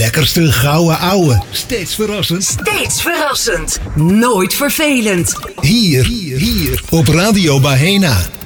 lekkerste gouden ouwe. Steeds verrassend. Steeds verrassend. Nooit vervelend. Hier op Radio Bahena.